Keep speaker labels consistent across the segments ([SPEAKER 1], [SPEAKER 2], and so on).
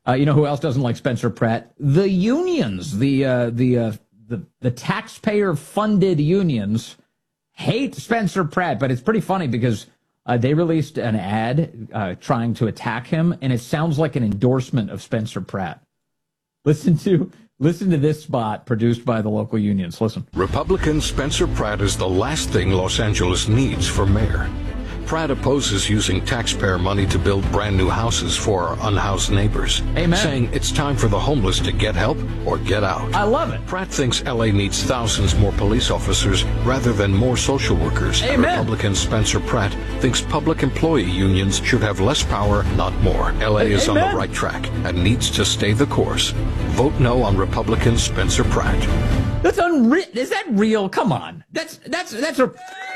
[SPEAKER 1] You know who else doesn't like Spencer Pratt? The unions, the taxpayer-funded unions hate Spencer Pratt. But it's pretty funny because they released an ad trying to attack him, and it sounds like an endorsement of Spencer Pratt. Listen to this spot produced by the local unions. Listen.
[SPEAKER 2] Republican Spencer Pratt is the last thing Los Angeles needs for mayor. Pratt opposes using taxpayer money to build brand new houses for our unhoused neighbors.
[SPEAKER 1] Amen.
[SPEAKER 2] Saying it's time for the homeless to get help or get out.
[SPEAKER 1] I love it.
[SPEAKER 2] Pratt thinks LA needs thousands more police officers rather than more social workers.
[SPEAKER 1] Amen.
[SPEAKER 2] And Republican Spencer Pratt thinks public employee unions should have less power, not more. LA is on the right track and needs to stay the course. Vote no on Republican Spencer Pratt.
[SPEAKER 1] That's unreal. Is that real? Come on. That's a...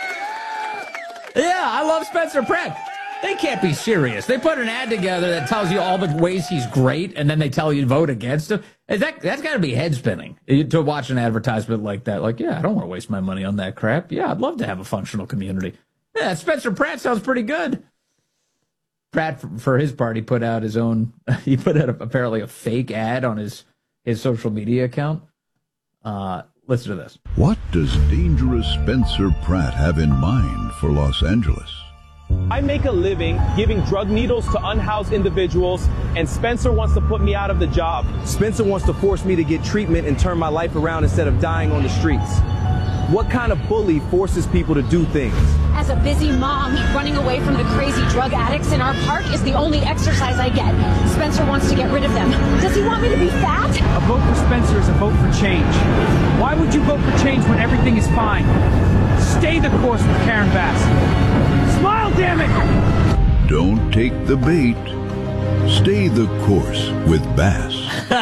[SPEAKER 1] Yeah, I love Spencer Pratt. They can't be serious. They put an ad together that tells you all the ways he's great, and then they tell you to vote against him. That's got to be head spinning to watch an advertisement like that. Like, yeah, I don't want to waste my money on that crap. Yeah, I'd love to have a functional community. Yeah, Spencer Pratt sounds pretty good. Pratt, for his part, he put out his own. He put out apparently a fake ad on his social media account. Listen to this.
[SPEAKER 3] What does dangerous Spencer Pratt have in mind for Los Angeles?
[SPEAKER 4] I make a living giving drug needles to unhoused individuals, and Spencer wants to put me out of the job. Spencer wants to force me to get treatment and turn my life around instead of dying on the streets. What kind of bully forces people to do things?
[SPEAKER 5] As a busy mom, running away from the crazy drug addicts in our park is the only exercise I get. Spencer wants to get rid of them. Does he want me to be fat?
[SPEAKER 6] A vote for Spencer is a vote for change. Why would you vote for change when everything is fine? Stay the course with Karen Bass. Smile, damn it!
[SPEAKER 3] Don't take the bait. Stay the course with Bass.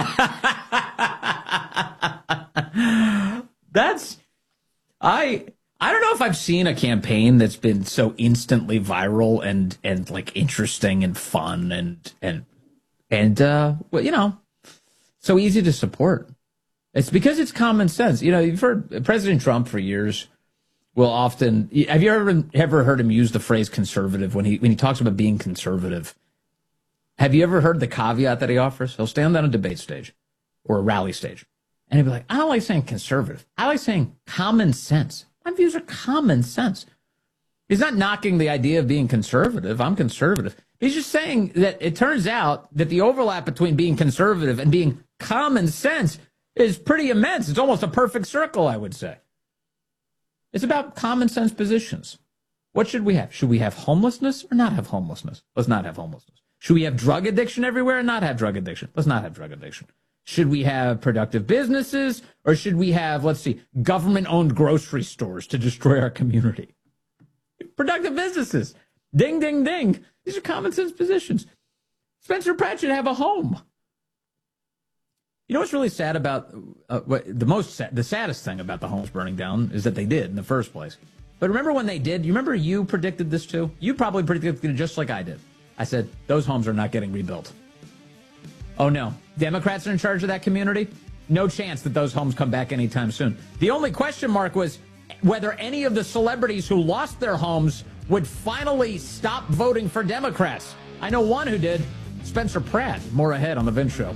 [SPEAKER 1] I don't know if I've seen a campaign that's been so instantly viral and like interesting and fun and well, you know, so easy to support. It's because it's common sense. You know, you've heard President Trump for years will often. Have you ever heard him use the phrase conservative when he talks about being conservative? Have you ever heard the caveat that he offers? He'll stand on a debate stage or a rally stage, and he'll be like, "I don't like saying conservative. I like saying common sense. My views are common sense." He's not knocking the idea of being conservative. I'm conservative. He's just saying that it turns out that the overlap between being conservative and being common sense is pretty immense. It's almost a perfect circle, I would say. It's about common sense positions. What should we have? Should we have homelessness or not have homelessness? Let's not have homelessness. Should we have drug addiction everywhere and not have drug addiction? Let's not have drug addiction. Should we have productive businesses or should we have, let's see, government-owned grocery stores to destroy our community? Productive businesses. Ding, ding, ding. These are common sense positions. Spencer Pratt should have a home. You know what's really sad about the saddest thing about the homes burning down is that they did in the first place. But remember when they did? You remember you predicted this too? You probably predicted it just like I did. I said, those homes are not getting rebuilt. Oh no. Democrats are in charge of that community? No chance that those homes come back anytime soon. The only question mark was whether any of the celebrities who lost their homes would finally stop voting for Democrats. I know one who did. Spencer Pratt. More ahead on The Vince Show.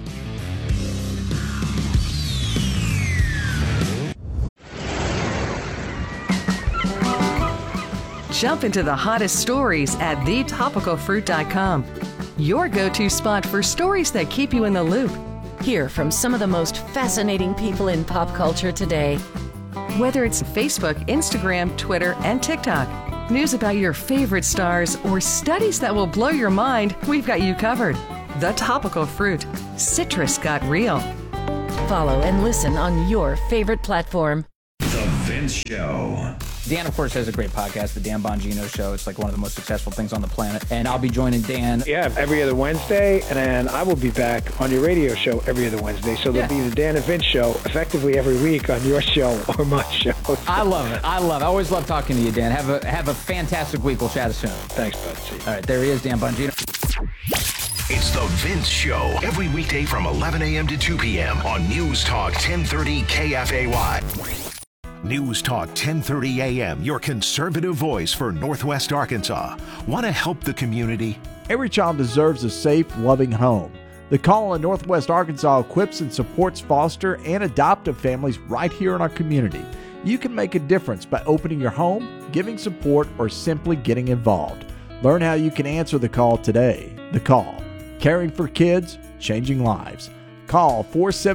[SPEAKER 7] Jump into the hottest stories at thetopicalfruit.com. Your go-to spot for stories that keep you in the loop.
[SPEAKER 8] Hear from some of the most fascinating people in pop culture today.
[SPEAKER 7] Whether it's Facebook, Instagram, Twitter, and TikTok, news about your favorite stars, or studies that will blow your mind, we've got you covered. The Topical Fruit. Citrus got real.
[SPEAKER 8] Follow and listen on your favorite platform.
[SPEAKER 9] The Vince Show.
[SPEAKER 1] Dan, of course, has a great podcast, The Dan Bongino Show. It's like one of the most successful things on the planet. And I'll be joining Dan.
[SPEAKER 10] Yeah, every other Wednesday. And then I will be back on your radio show every other Wednesday. So there'll be the Dan and Vince Show effectively every week on your show or my show.
[SPEAKER 1] I love it. I always love talking to you, Dan. Have a fantastic week. We'll chat soon.
[SPEAKER 10] Thanks, bud. See you.
[SPEAKER 1] All right, there he is, Dan Bongino.
[SPEAKER 9] It's The Vince Show, every weekday from 11 a.m. to 2 p.m. on News Talk 1030 KFAY. News Talk 1030 AM, your conservative voice for Northwest Arkansas. Want to help the community?
[SPEAKER 11] Every child deserves a safe, loving home. The Call in Northwest Arkansas equips and supports foster and adoptive families right here in our community. You can make a difference by opening your home, giving support, or simply getting involved. Learn how you can answer the call today. The Call. Caring for kids, changing lives. Call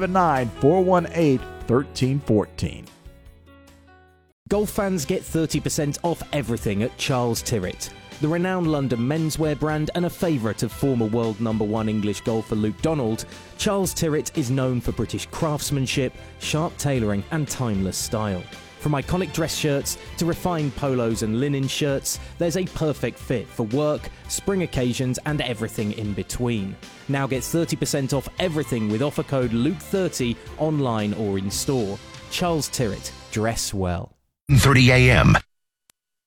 [SPEAKER 11] 479-418-1314.
[SPEAKER 12] Golf fans get 30% off everything at Charles Tyrwhitt. The renowned London menswear brand and a favourite of former world #1 English golfer Luke Donald, Charles Tyrwhitt is known for British craftsmanship, sharp tailoring and timeless style. From iconic dress shirts to refined polos and linen shirts, there's a perfect fit for work, spring occasions and everything in between. Now get 30% off everything with offer code Luke30 online or in store. Charles Tyrwhitt. Dress well.
[SPEAKER 9] 30 a.m.